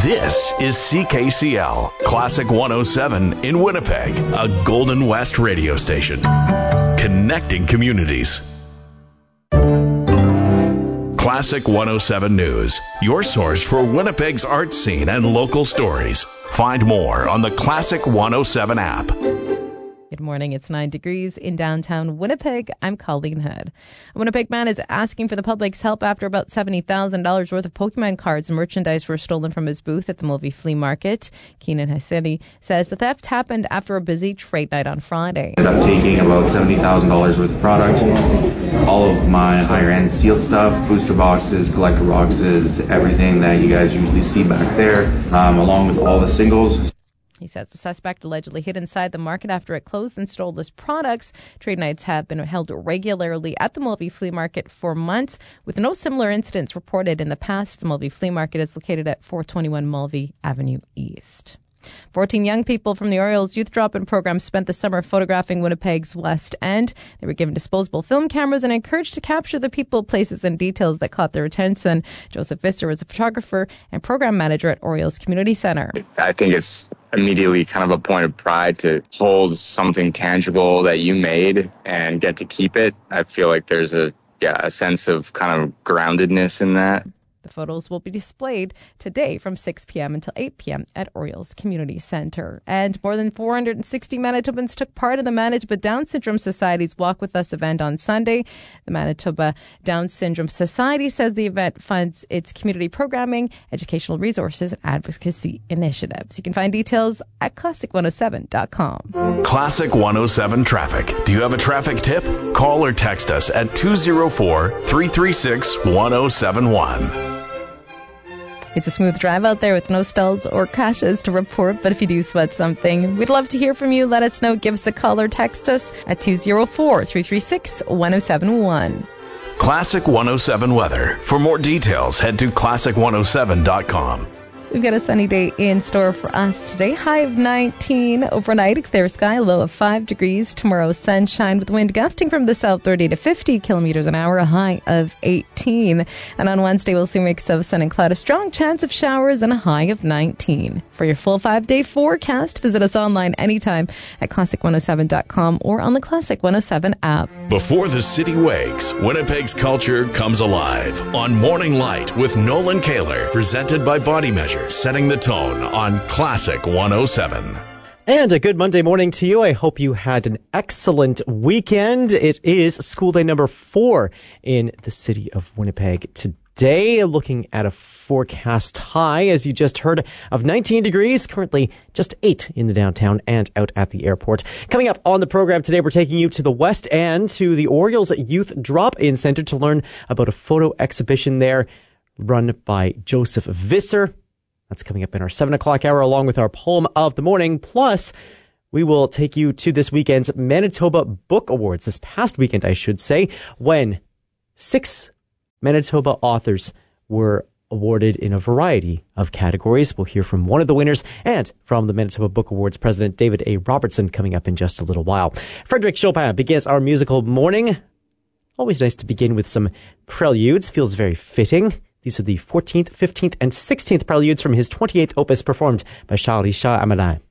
This is CKCL, Classic 107 in Winnipeg, a Golden West radio station. Connecting communities. Classic 107 News, your source for Winnipeg's art scene and local stories. Find more on the Classic 107 app. Good morning. It's 9 degrees in downtown Winnipeg. I'm Colleen Hood. A Winnipeg man is asking for the public's help after about $70,000 worth of Pokemon cards and merchandise were stolen from his booth at the Mulvey Flea Market. Keenan Hassani says the theft happened after a busy trade night on Friday. I ended up taking about $70,000 worth of product, all of my higher-end sealed stuff, booster boxes, collector boxes, everything that you guys usually see back there, along with all the singles. He says the suspect allegedly hid inside the market after it closed and stole his products. Trade nights have been held regularly at the Mulvey Flea Market for months, with no similar incidents reported in the past. The Mulvey Flea Market is located at 421 Mulvey Avenue East. 14 young people from the Orioles Youth Drop-In program spent the summer photographing Winnipeg's West End. They were given disposable film cameras and encouraged to capture the people, places, and details that caught their attention. Joseph Visser was a photographer and program manager at Orioles Community Center. I think it's immediately kind of a point of pride to hold something tangible that you made and get to keep it. I feel like there's a sense of kind of groundedness in that. The photos will be displayed today from 6 p.m. until 8 p.m. at Orioles Community Center. And more than 460 Manitobans took part in the Manitoba Down Syndrome Society's Walk With Us event on Sunday. The Manitoba Down Syndrome Society says the event funds its community programming, educational resources, and advocacy initiatives. You can find details at classic107.com. Classic 107 Traffic. Do you have a traffic tip? Call or text us at 204-336-1071. It's a smooth drive out there with no stalls or crashes to report, but if you do sweat something, we'd love to hear from you. Let us know. Give us a call or text us at 204-336-1071. Classic 107 weather. For more details, head to classic107.com. We've got a sunny day in store for us today. High of 19 overnight, a clear sky, low of 5 degrees. Tomorrow, sunshine with wind gusting from the south 30 to 50 kilometers an hour, a high of 18. And on Wednesday, we'll see a mix of sun and cloud, a strong chance of showers, and a high of 19. For your full 5-day forecast, visit us online anytime at classic107.com or on the Classic 107 app. Before the city wakes, Winnipeg's culture comes alive on Morning Light with Nolan Kaler, presented by Body Measure. Setting the tone on Classic 107. And a good Monday morning to you. I hope you had an excellent weekend. It is school day number 4 in the city of Winnipeg today. Looking at a forecast high, as you just heard, of 19 degrees. Currently just 8 in the downtown and out at the airport. Coming up on the program today, we're taking you to the West End to the Orioles Youth Drop-In Center to learn about a photo exhibition there run by Joseph Visser. That's coming up in our 7 o'clock hour, along with our poem of the morning. Plus, we will take you to this weekend's Manitoba Book Awards. This past weekend, I should say, when 6 Manitoba authors were awarded in a variety of categories. We'll hear from one of the winners and from the Manitoba Book Awards president, David A. Robertson, coming up in just a little while. Frédéric Chopin begins our musical morning. Always nice to begin with some preludes. Feels very fitting. These are the 14th, 15th, and 16th preludes from his 28th opus performed by Charles Richard Hamelin.